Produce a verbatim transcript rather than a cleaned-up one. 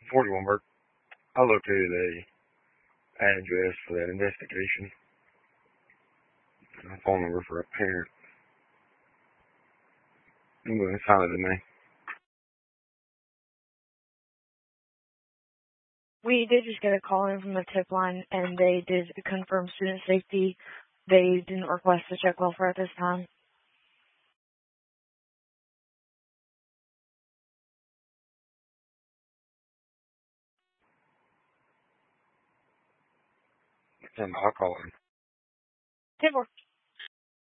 forty-one Burke. I located a address for that investigation. A phone number for a parent. I'm going to sign it to me. We did just get a call in from the tip line, and they did confirm student safety. They didn't request a check welfare at this time. I'll call him. ten four.